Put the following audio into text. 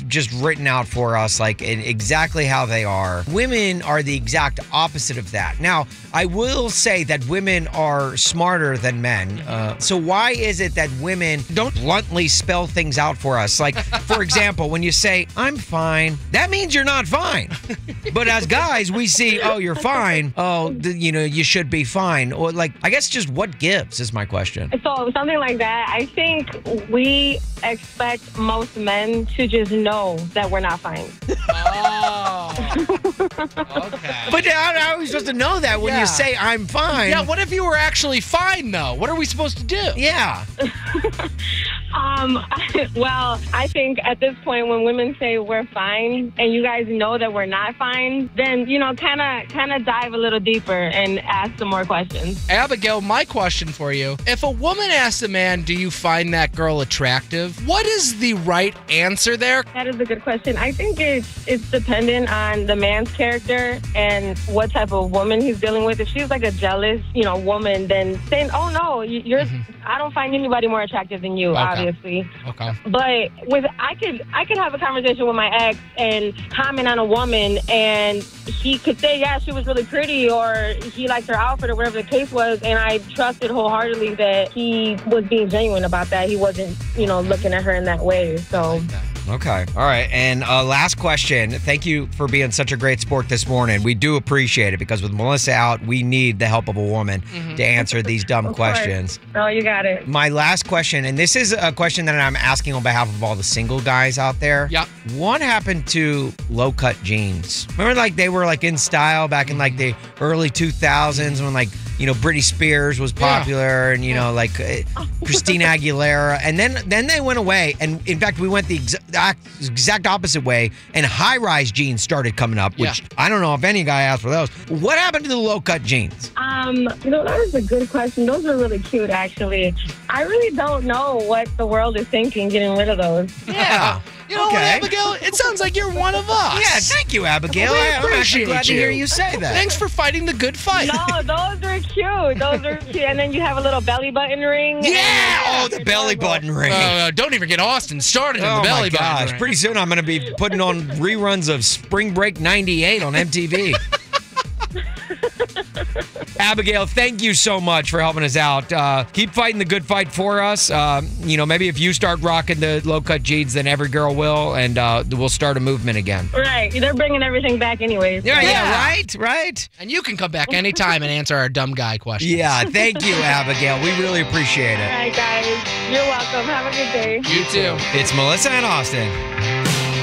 just written out for us, like exactly how they are. Women are the exact opposite of that. Now, I will say that women are smarter than men. So why is it that women don't bluntly spell things out for us? Like, for example, when you say, I'm fine, that means you're not fine. But as guys, we see, oh, you're fine. Oh, you should be fine. Or like, I guess just what gives is my question. So something like that, I think we expect most men to just know that we're not fine. Oh. Okay. But how are we supposed to know that when you say I'm fine? Yeah, what if you were actually fine, though? What are we supposed to do? Yeah. Well, I think at this point when women say we're fine and you guys know that we're not fine, then, kind of dive a little deeper and ask some more questions. Abigail, my question for you. If a woman asks a man, do you find that girl attractive? What is the right answer there? That is a good question. I think it's dependent on the man's character and what type of woman he's dealing with. If she's like a jealous, woman, then saying, oh no, I don't find anybody more attractive than you, obviously. Okay. But I could have a conversation with my ex and comment on a woman, and he could say, yeah, she was really pretty, or he liked her outfit, or whatever the case was, and I trusted wholeheartedly that he was being genuine about that. He wasn't, looking at her in that way. So. Okay. All right. And last question. Thank you for being such a great sport this morning. We do appreciate it because with Melissa out, we need the help of a woman to answer these dumb questions. Oh, you got it. My last question, and this is a question that I'm asking on behalf of all the single guys out there. Yeah. What happened to low-cut jeans? Remember, like, they were, like, in style back in, like, the early 2000s when, like, Britney Spears was popular and, like Christina Aguilera. And then they went away. And in fact, we went the exact opposite way. And high-rise jeans started coming up, which I don't know if any guy asked for those. What happened to the low-cut jeans? That is a good question. Those are really cute, actually. I really don't know what the world is thinking getting rid of those. Yeah. You know what, Abigail? It sounds like you're one of us. Yeah, thank you, Abigail. I'm actually glad to hear you say that. Thanks for fighting the good fight. No, those are cute. Those are cute. And then you have a little belly button ring. Yeah! The belly button ring. Don't even get Austin started in the belly button ring. Pretty soon I'm going to be putting on reruns of Spring Break 98 on MTV. Abigail, thank you so much for helping us out. Keep fighting the good fight for us. Maybe if you start rocking the low-cut jeans, then every girl will, and we'll start a movement again. Right. They're bringing everything back anyways. Yeah, right. And you can come back anytime and answer our dumb guy questions. Yeah, thank you, Abigail. We really appreciate it. All right, guys. You're welcome. Have a good day. You too. It's Melissa and Austin.